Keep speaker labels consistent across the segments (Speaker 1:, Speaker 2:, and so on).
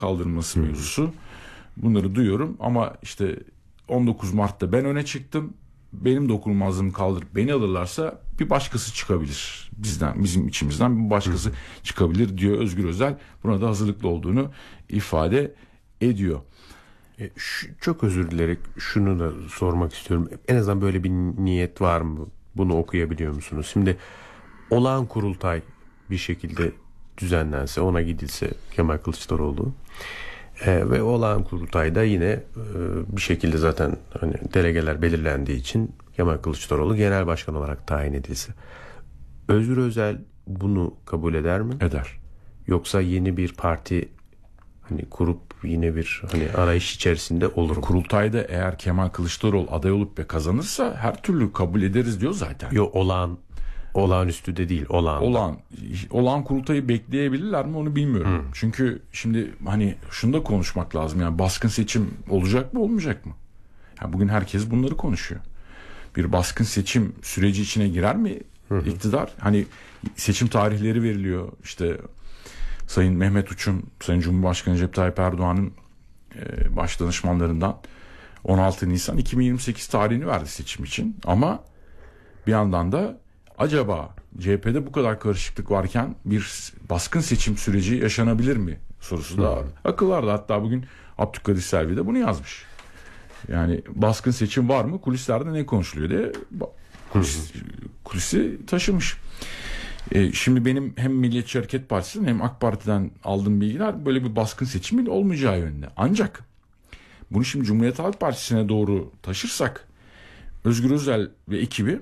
Speaker 1: kaldırılması mevzusu. Bunları duyuyorum ama işte 19 Mart'ta ben öne çıktım. Benim dokunulmazlığımı kaldırıp beni alırlarsa bir başkası çıkabilir. Bizim içimizden bir başkası çıkabilir diyor Özgür Özel. Buna da hazırlıklı olduğunu ifade ediyor.
Speaker 2: Çok özür dilerim. Şunu da sormak istiyorum. En azından böyle bir niyet var mı? Bunu okuyabiliyor musunuz? Şimdi olağan kurultay bir şekilde düzenlense, ona gidilse Kemal Kılıçdaroğlu ve olağan kurultayda yine bir şekilde zaten hani delegeler belirlendiği için Kemal Kılıçdaroğlu genel başkan olarak tayin edilse, Özgür Özel bunu kabul eder mi?
Speaker 1: Eder.
Speaker 2: Yoksa yeni bir parti hani kurup yine bir hani arayış içerisinde olur mu?
Speaker 1: Kurultayda eğer Kemal Kılıçdaroğlu aday olup ve kazanırsa her türlü kabul ederiz diyor zaten.
Speaker 2: Yok, olağanüstü de değil,
Speaker 1: olağan kurultayı bekleyebilirler mi onu bilmiyorum. Çünkü şimdi hani şunu da konuşmak lazım, yani baskın seçim olacak mı olmayacak mı? Yani bugün herkes bunları konuşuyor. Bir baskın seçim süreci içine girer mi iktidar? Hani seçim tarihleri veriliyor. İşte Sayın Mehmet Uç'un, Sayın Cumhurbaşkanı Recep Tayyip Erdoğan'ın baş danışmanlarından 16 Nisan 2028 tarihini verdi seçim için. Ama bir yandan da acaba CHP'de bu kadar karışıklık varken bir baskın seçim süreci yaşanabilir mi sorusu da akıllarda. Hatta bugün Abdülkadir Selvi de bunu yazmış. Yani baskın seçim var mı? Kulislerde ne konuşuluyor diye kulisi taşımış. Şimdi benim hem Milliyetçi Hareket Partisi'nin hem AK Parti'den aldığım bilgiler böyle bir baskın seçimin olmayacağı yönünde. Ancak bunu şimdi Cumhuriyet Halk Partisi'ne doğru taşırsak Özgür Özel ve ekibi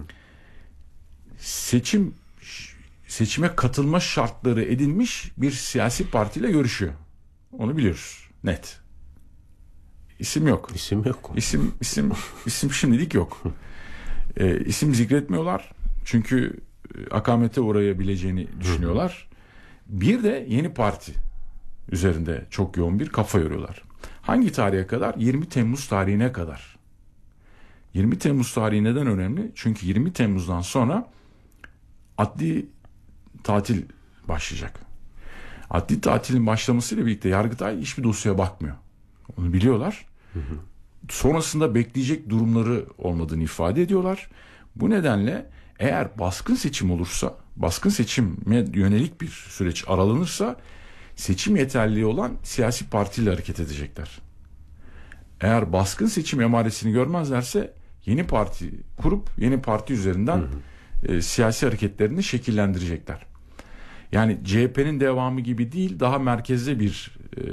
Speaker 1: seçime katılma şartları edilmiş bir siyasi partiyle görüşüyor. Onu biliyoruz. Net. İsim yok. İsim şimdilik yok. İsim zikretmiyorlar. Çünkü akamete uğrayabileceğini düşünüyorlar. Bir de yeni parti üzerinde çok yoğun bir kafa yoruyorlar. Hangi tarihe kadar? 20 Temmuz tarihine kadar. 20 Temmuz tarihi neden önemli? Çünkü 20 Temmuz'dan sonra adli tatil başlayacak. Adli tatilin başlamasıyla birlikte Yargıtay hiçbir dosyaya bakmıyor. Onu biliyorlar. Sonrasında bekleyecek durumları olmadığını ifade ediyorlar. Bu nedenle eğer baskın seçim olursa, baskın seçime yönelik bir süreç aralanırsa seçim yeterliliği olan siyasi partiyle hareket edecekler. Eğer baskın seçim emaresini görmezlerse yeni parti kurup yeni parti üzerinden siyasi hareketlerini şekillendirecekler. Yani CHP'nin devamı gibi değil, daha merkezde bir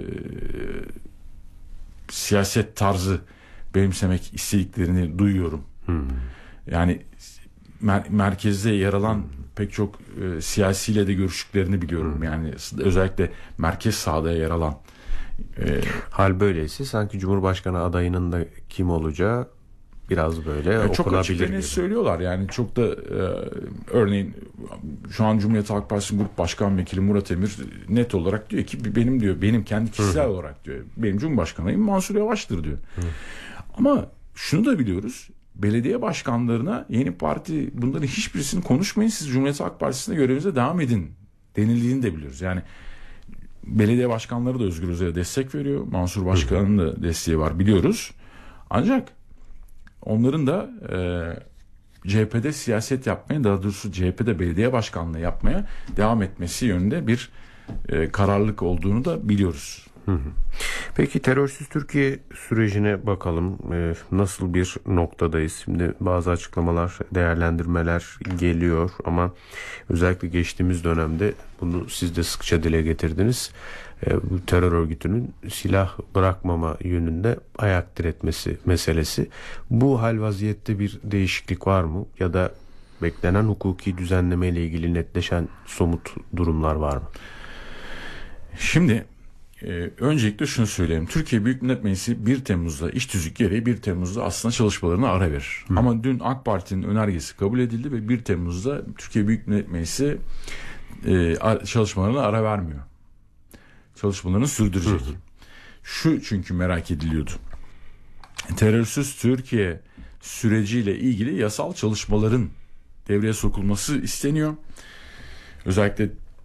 Speaker 1: siyaset tarzı benimsemek istediklerini duyuyorum. Yani merkezde yer alan pek çok siyasiyle de görüştüklerini biliyorum. Yani özellikle merkez sağda yer alan.
Speaker 2: Hal böyleyse sanki Cumhurbaşkanı adayının da kim olacağı biraz böyle okunabilir.
Speaker 1: Çok açık söylüyorlar. Yani çok da örneğin şu an Cumhuriyet Halk Partisi Grup Başkan Vekili Murat Emir net olarak diyor ki benim kendi kişisel olarak diyor, benim Cumhurbaşkanı adayım Mansur Yavaş'tır diyor. Ama şunu da biliyoruz. Belediye başkanlarına yeni parti bunların hiçbirisini konuşmayın, siz Cumhuriyet Halk Partisi'nde görevinize devam edin denildiğini de biliyoruz. Yani belediye başkanları da Özgür Özel'e destek veriyor. Mansur Başkan'ın da desteği var biliyoruz. Ancak onların da CHP'de siyaset yapmaya, daha doğrusu CHP'de belediye başkanlığı yapmaya devam etmesi yönünde bir kararlılık olduğunu da biliyoruz.
Speaker 2: Peki terörsüz Türkiye sürecine bakalım. Nasıl bir noktadayız? Şimdi bazı açıklamalar, değerlendirmeler geliyor ama özellikle geçtiğimiz dönemde bunu siz de sıkça dile getirdiniz. Bu terör örgütünün silah bırakmama yönünde ayak diretmesi meselesi. Bu hal vaziyette bir değişiklik var mı? Ya da beklenen hukuki düzenleme ile ilgili netleşen somut durumlar var mı?
Speaker 1: Şimdi öncelikle şunu söyleyeyim. Türkiye Büyük Millet Meclisi 1 Temmuz'da iş tüzük gereği 1 Temmuz'da aslında çalışmalarına ara verir. Ama dün AK Parti'nin önergesi kabul edildi ve 1 Temmuz'da Türkiye Büyük Millet Meclisi çalışmalarına ara vermiyor. Çalışmalarını sürdürecek. Şu çünkü merak ediliyordu. Terörsüz Türkiye süreciyle ilgili yasal çalışmaların devreye sokulması isteniyor. Özellikle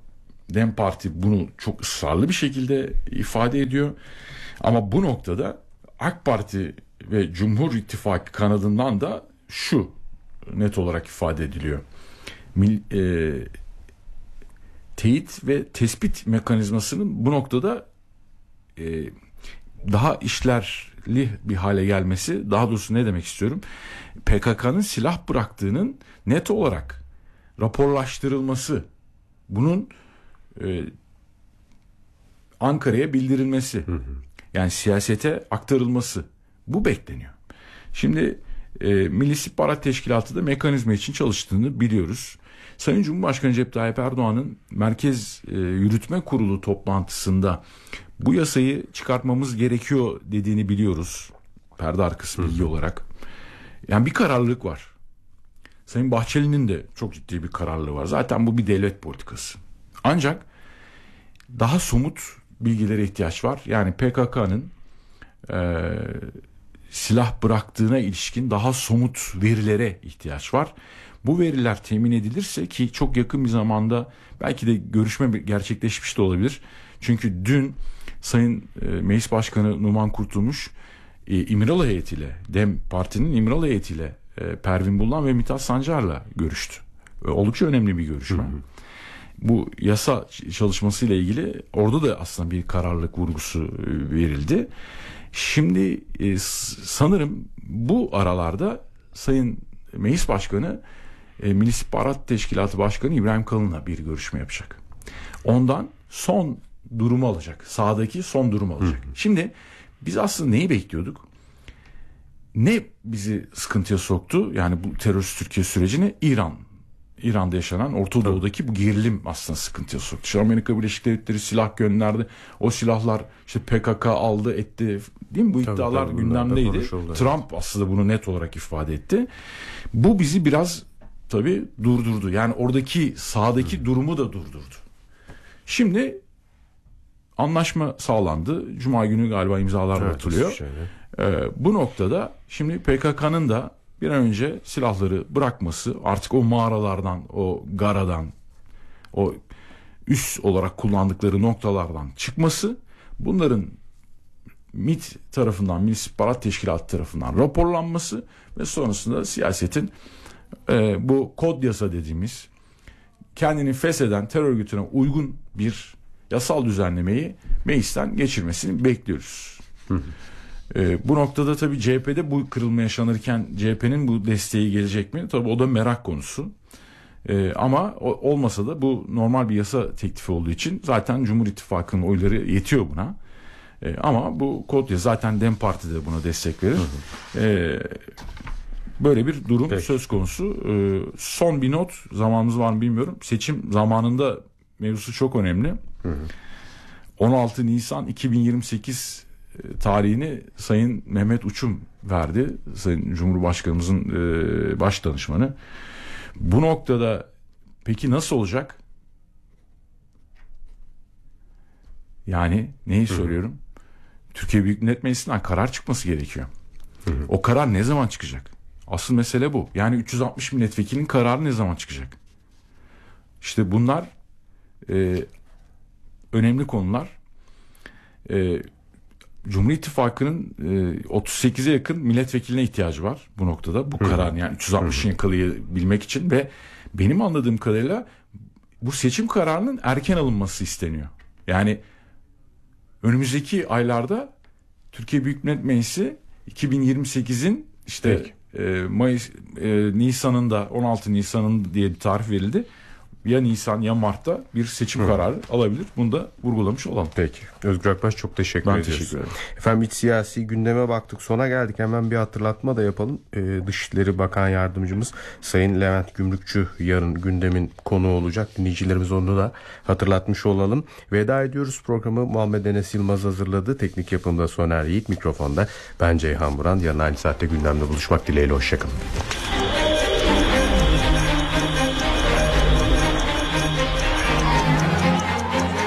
Speaker 1: DEM Parti bunu çok ısrarlı bir şekilde ifade ediyor. Ama bu noktada AK Parti ve Cumhur İttifakı kanadından da şu net olarak ifade ediliyor. Teyit ve tespit mekanizmasının bu noktada daha işlerli bir hale gelmesi, daha doğrusu ne demek istiyorum? PKK'nın silah bıraktığının net olarak raporlaştırılması, bunun Ankara'ya bildirilmesi, yani siyasete aktarılması, bu bekleniyor. Şimdi Milli İstihbarat Teşkilatı da mekanizma için çalıştığını biliyoruz. Sayın Cumhurbaşkanı Recep Tayyip Erdoğan'ın Merkez Yürütme Kurulu toplantısında bu yasayı çıkartmamız gerekiyor dediğini biliyoruz. Perde arkası bilgi olarak. Yani bir kararlılık var. Sayın Bahçeli'nin de çok ciddi bir kararlılığı var. Zaten bu bir devlet politikası. Ancak daha somut bilgilere ihtiyaç var. Yani PKK'nın silah bıraktığına ilişkin daha somut verilere ihtiyaç var. Bu veriler temin edilirse, ki çok yakın bir zamanda belki de görüşme gerçekleşmiş de olabilir. Çünkü dün Sayın Meclis Başkanı Numan Kurtulmuş İmralı heyetiyle, DEM Parti'nin İmralı heyetiyle Pervin Buldan ve Mithat Sancar'la görüştü. Oldukça önemli bir görüşme. Bu yasa çalışmasıyla ilgili orada da aslında bir kararlılık vurgusu verildi. Şimdi sanırım bu aralarda Sayın Meclis Başkanı Milli İstihbarat Teşkilatı Başkanı İbrahim Kalın'la bir görüşme yapacak. Ondan son durumu alacak. Sahadaki son durumu alacak. Şimdi biz aslında neyi bekliyorduk? Ne bizi sıkıntıya soktu? Yani bu terörist Türkiye sürecini İran'da yaşanan Orta Doğu'daki bu gerilim aslında sıkıntıya soktu. İşte Amerika Birleşik Devletleri silah gönderdi. O silahlar işte PKK aldı etti. Değil mi? Bu iddialar gündemdeydi. Trump aslında bunu net olarak ifade etti. Bu bizi biraz tabii durdurdu. Yani oradaki sahadaki durumu da durdurdu. Şimdi anlaşma sağlandı. Cuma günü galiba imzalar atılıyor. Bu noktada şimdi PKK'nın da bir an önce silahları bırakması, artık o mağaralardan, o garadan, o üs olarak kullandıkları noktalardan çıkması, bunların MİT tarafından, Milli İstihbarat Teşkilatı tarafından raporlanması ve sonrasında siyasetin bu kod yasa dediğimiz kendini fesheden terör örgütüne uygun bir yasal düzenlemeyi meclisten geçirmesini bekliyoruz. Bu noktada tabii CHP'de bu kırılma yaşanırken CHP'nin bu desteği gelecek mi? Tabii o da merak konusu. Ama olmasa da bu normal bir yasa teklifi olduğu için zaten Cumhur İttifakı'nın oyları yetiyor buna. Ama bu kod ya zaten DEM Parti de buna destek verir. Böyle bir durum söz konusu. Son bir not, zamanımız var mı bilmiyorum. Seçim zamanında mevzusu çok önemli. 16 Nisan 2028 tarihini Sayın Mehmet Uçum verdi. Sayın Cumhurbaşkanımızın baş danışmanı. Bu noktada peki nasıl olacak? Yani neyi söylüyorum? Türkiye Büyük Millet Meclisi'nden karar çıkması gerekiyor. O karar ne zaman çıkacak? Asıl mesele bu. Yani 360 milletvekilinin kararı ne zaman çıkacak? İşte bunlar önemli konular. Cumhur İttifakı'nın 38'e yakın milletvekiline ihtiyacı var bu noktada. Bu kararın, yani 360'ı yakalayabilmek için ve benim anladığım kadarıyla bu seçim kararının erken alınması isteniyor. Yani önümüzdeki aylarda Türkiye Büyük Millet Meclisi 2028'in işte Nisan'ında, 16 Nisan'ın diye bir tarih verildi. Ya Nisan ya Mart'ta bir seçim kararı alabilir. Bunu da vurgulamış olalım.
Speaker 2: Peki. Özgür Akbaş, çok teşekkür ediyoruz.
Speaker 1: Ben teşekkür ederim.
Speaker 2: Efendim, iç siyasi gündeme baktık. Sona geldik. Hemen bir hatırlatma da yapalım. Dışişleri Bakan Yardımcımız Sayın Levent Gümrükçü yarın gündemin konuğu olacak. Dinleyicilerimiz onu da hatırlatmış olalım. Veda ediyoruz. Programı Muhammed Enes Yılmaz hazırladı. Teknik yapımda Soner Yiğit, mikrofonda ben Ceyhan Buran. Yarın aynı saatte gündemde buluşmak dileğiyle. Hoşçakalın.